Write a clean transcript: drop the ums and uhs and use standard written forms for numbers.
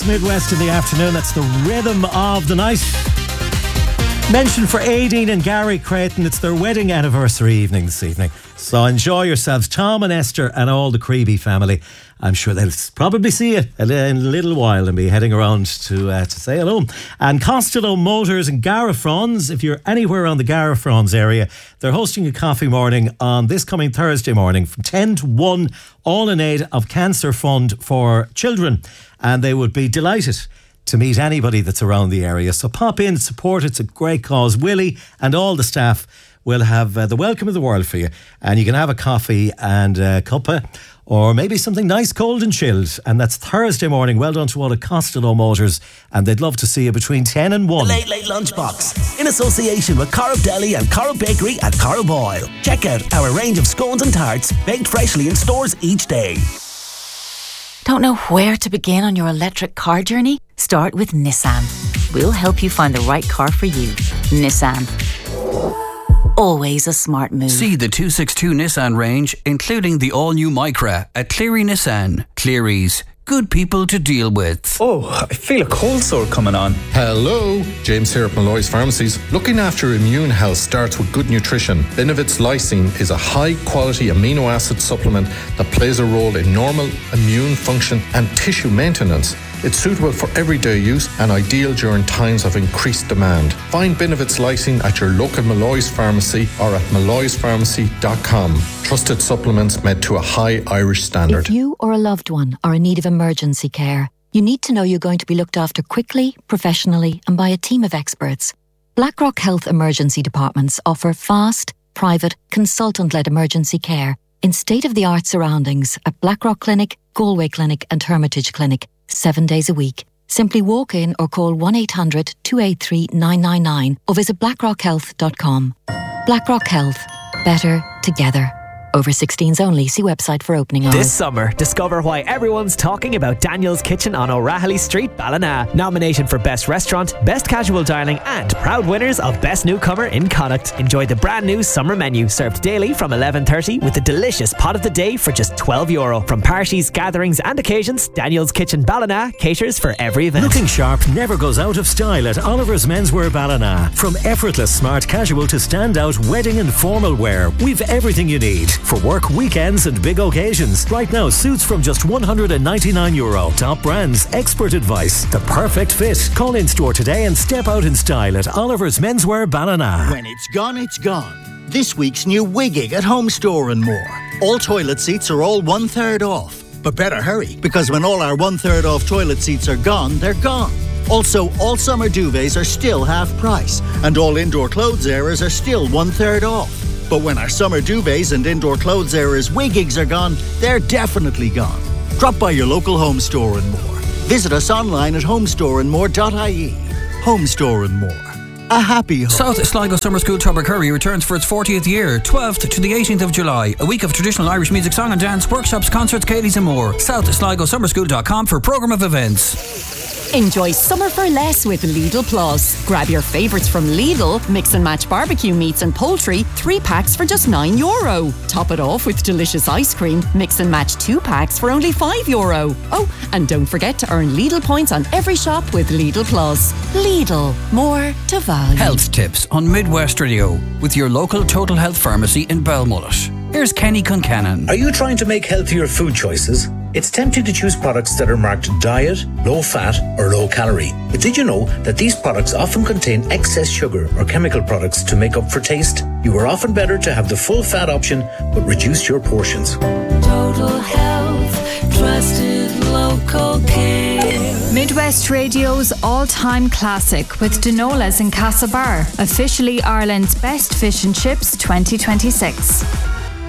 Midwest in the afternoon. That's the rhythm of the night. Mention for Aideen and Gary Creighton. It's their wedding anniversary evening this evening. So enjoy yourselves, Tom and Esther and all the Creeby family. I'm sure they'll probably see you in a little while and be heading around to say hello. And Costello Motors and Garafrons, if you're anywhere around the Garafrons area, they're hosting a coffee morning on this coming Thursday morning from 10 to 1, all in aid of Cancer Fund for Children. And they would be delighted to meet anybody that's around the area. So pop in, support. It's a great cause. Willie and all the staff will have the welcome of the world for you. And you can have a coffee and a cuppa, or maybe something nice, cold and chilled. And that's Thursday morning. Well done to all of Costello Motors. And they'd love to see you between 10 and 1. The Late Lunchbox, in association with Corrib Deli and Corrib Bakery at Corrib Oil. Check out our range of scones and tarts, baked freshly in stores each day. Don't know where to begin on your electric car journey? Start with Nissan. We'll help you find the right car for you. Nissan. Always a smart move. See the 262 Nissan range, including the all-new Micra at Cleary Nissan. Cleary's. Good people to deal with. Oh, I feel a cold sore coming on. Hello, James here at Malloy's Pharmacies. Looking after immune health starts with good nutrition. Benevit's Lysine is a high-quality amino acid supplement that plays a role in normal immune function and tissue maintenance. It's suitable for everyday use and ideal during times of increased demand. Find Benevit's Lysine at your local Malloy's Pharmacy or at malloyspharmacy.com. Trusted supplements made to a high Irish standard. If you or a loved one are in need of emergency care, you need to know you're going to be looked after quickly, professionally, and by a team of experts. Blackrock Health Emergency Departments offer fast, private, consultant-led emergency care in state-of-the-art surroundings at Blackrock Clinic, Galway Clinic and Hermitage Clinic, 7 days a week. Simply walk in or call 1-800-283-999 or visit blackrockhealth.com. Blackrock Health. Better together. Over 16s only. See website for opening hours. This summer, discover why everyone's talking about Daniel's Kitchen on O'Rahilly Street, Ballina. Nominated for Best Restaurant, Best Casual Dining and proud winners of Best Newcomer in Connacht. Enjoy the brand new summer menu served daily from 11:30 with the delicious pot of the day for just €12. From parties, gatherings and occasions, Daniel's Kitchen Ballina caters for every event. Looking sharp never goes out of style at Oliver's Menswear Ballina. From effortless smart casual to standout wedding and formal wear, we've everything you need for work, weekends and big occasions. Right now, suits from just €199. Top brands, expert advice, the perfect fit. Call in store today and step out in style at Oliver's Menswear Ballina. When it's gone, it's gone. This week's new Wigging at Home Store and more. All toilet seats are all 1/3 off. But better hurry, because when all our 1/3 off toilet seats are gone, they're gone. Also, all summer duvets are still half price, and all indoor clothes areas are still 1/3 off. But when our summer duvets and indoor clothes areas Wiggigs are gone, they're definitely gone. Drop by your local Home Store and more. Visit us online at homestoreandmore.ie. Home Store and More. A happy home. South Sligo Summer School Tubbercurry returns for its 40th year, 12th to the 18th of July. A week of traditional Irish music, song and dance, workshops, concerts, Katie's and more. SouthSligoSummerSchool.com for programme of events. Enjoy summer for less with Lidl Plus. Grab your favourites from Lidl, mix and match barbecue meats and poultry, 3 packs for just €9. Top it off with delicious ice cream, mix and match 2 packs for only €5. Oh, and don't forget to earn Lidl points on every shop with Lidl Plus. Lidl, more to value. Health tips on Midwest Radio with your local Total Health Pharmacy in Belmullet. Here's Kenny Concannon. Are you trying to make healthier food choices? It's tempting to choose products that are marked diet, low fat or low calorie. But did you know that these products often contain excess sugar or chemical products to make up for taste? You are often better to have the full fat option but reduce your portions. Total Health, trusted local care. Midwest Radio's all-time classic with Denola's in Castlebar, officially Ireland's best fish and chips 2026.